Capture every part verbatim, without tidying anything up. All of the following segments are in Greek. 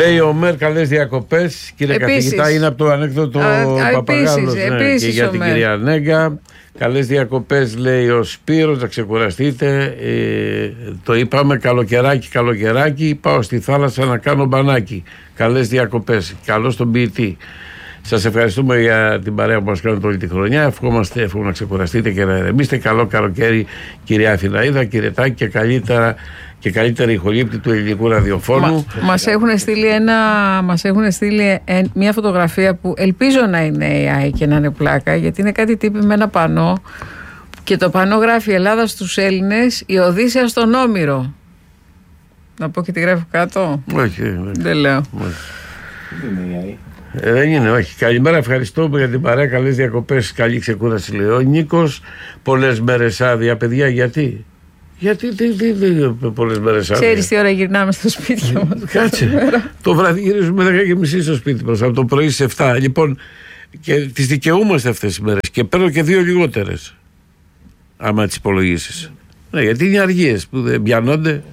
Λέει ο Μέρ, καλές διακοπές. Κύριε επίσης, καθηγητά, είναι από το ανέκδοτο Παπαγάλος, ναι, επίσης, και για την κυρία Νέγκα. Καλές διακοπές, λέει ο Σπύρος, να ξεκουραστείτε. Ε, το είπαμε, καλοκαιράκι, καλοκαιράκι. Πάω στη θάλασσα να κάνω μπανάκι. Καλές διακοπές. Καλώς τον ποιητή. Σας ευχαριστούμε για την παρέα που μας κάνετε όλη τη χρονιά. Ευχόμαστε, εύχομαι να ξεκουραστείτε και να ηρεμήσετε. Καλό καλοκαίρι, κυρία Αθηναίδα, κύριε Τάκη, και καλύτερα. Και καλύτερη ηχολήπτη του ελληνικού ραδιοφώνου. Μα, μας έχουν στείλει, ένα, μας έχουν στείλει εν, μια φωτογραφία που ελπίζω να είναι έι άι και να είναι πλάκα, γιατί είναι κάτι τύπη με ένα πανό και το πανό γράφει Ελλάδα στους Έλληνες, η Οδύσσεια στον Όμηρο. Να πω και τι γράφει κάτω. Όχι, όχι. Δεν λέω. Όχι. Δεν είναι έι άι. Ε, δεν είναι, όχι. Καλημέρα, ευχαριστώ για την παρέα. Καλές διακοπές, καλή ξεκούραση, λέει ο Νίκος. Πολλές μέρες άδεια, παιδιά, γιατί. Γιατί τι, τι, τι, πολλές μέρες άδεια. Ξέρεις τι ώρα γυρνάμε στο σπίτι μας. Κάτσε. Το βράδυ γυρίζουμε δέκα και μισή στο σπίτι μας. Από το πρωί σε εφτά. Λοιπόν, και τις δικαιούμαστε αυτές τις μέρες. Και παίρνω και δύο λιγότερες. Άμα τις υπολογίσεις. Ναι, γιατί είναι αργίες που δεν πιανώνται.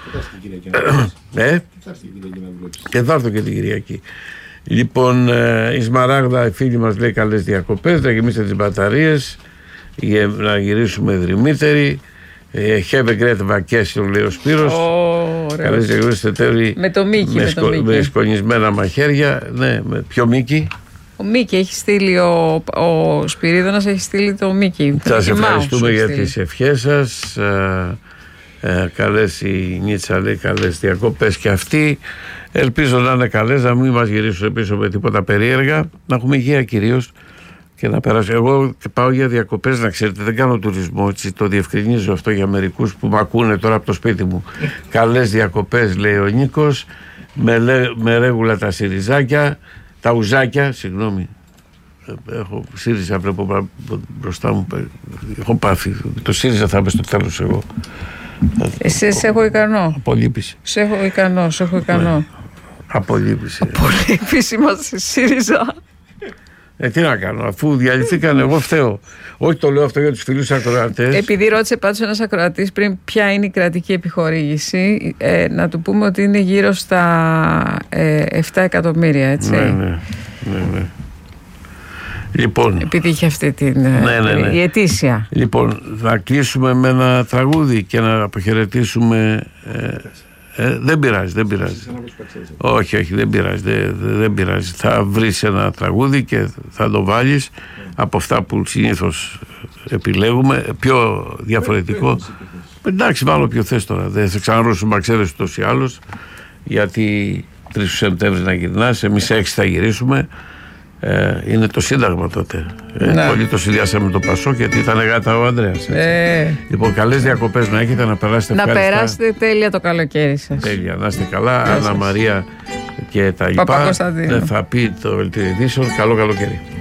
Ε, και θα έρθω και την Κυριακή. Λοιπόν, η Σμαράγδα, η φίλη μας, λέει καλές διακοπές. Να γεμίσετε τις μπαταρίες για να γυρίσουμε δρυμύτεροι. Have a great vacation, λέει ο Σπύρος. Oh, καλές διακοπές, τετέρι. Με το Μίκη. Με, με, σκο, με σκονισμένα μαχαίρια. Ναι, με ποιο Μίκη. Ο Μίκη έχει στείλει, ο, ο Σπυρίδωνας έχει στείλει το Μίκη. Σας ευχαριστούμε για τις ευχές σας. Ε, ε, καλές η Νίτσα, λέει καλές διακοπές και αυτή. Ελπίζω να είναι καλές, να μην μας γυρίσουν πίσω με τίποτα περίεργα. Να έχουμε υγεία κυρίως και να περάσω. Εγώ πάω για διακοπές, να ξέρετε, δεν κάνω τουρισμό, έτσι, το διευκρινίζω αυτό για μερικούς που με ακούνε τώρα από το σπίτι μου. Καλές διακοπές, λέει ο Νίκος, με, λέ, με ρέγουλα τα σιριζάκια, τα ουζάκια, συγγνώμη. Έχω ΣΥΡΙΖΑ, βλέπω μπροστά μου. Έχω πάθει. Το ΣΥΡΙΖΑ θα είμαι στο τέλος εγώ. Εσύ σε έχω ικανό. Απολύπηση. Σε έχω ικανό, σε έχω ικανό. Ναι. Απολύπηση. Απολύπηση είμαστε ΣΥΡΙΖΑ. Ε, τι να κάνω, αφού διαλυθήκαν, εγώ φταίω. Όχι, το λέω αυτό για τους φίλους ακροατές. Επειδή ρώτησε πάντως ένας ακροατής πριν ποια είναι η κρατική επιχορήγηση, ε, να του πούμε ότι είναι γύρω στα ε, επτά εκατομμύρια, έτσι. Ναι, ναι, ναι, ναι. Λοιπόν, επειδή είχε αυτή την ναι, ναι, ναι. η ετήσια. Λοιπόν, θα κλείσουμε με ένα τραγούδι και να αποχαιρετήσουμε. Ε, ε, δεν πειράζει, δεν πειράζει. Όχι, όχι, δεν πειράζει, δεν, δεν πειράζει. Θα βρεις ένα τραγούδι και θα το βάλεις από αυτά που συνήθως επιλέγουμε, πιο διαφορετικό. Εντάξει, βάλω ποιο θες τώρα. Δεν θα ξαναρρώσουμε αξέρες ούτως ή άλλως, γιατί τρεις του Σεπτέμβρη να γυρνάς, εμείς έξι θα γυρίσουμε. Ε, είναι το Σύνταγμα τότε. Ε, ναι. Πολύ το συνδυάσαμε με το Πασό, γιατί ήταν γάτα ο Ανδρέας. Ε. Λοιπόν, καλές διακοπές να έχετε, να περάσετε να ευχάριστα. Να περάσετε τέλεια το καλοκαίρι σας. Τέλεια, να είστε καλά. Άννα Μαρία και τα λοιπά. Παπα-Κωνσταντίνου. Θα πει το Δελτίο Ειδήσεων. Καλό καλοκαίρι.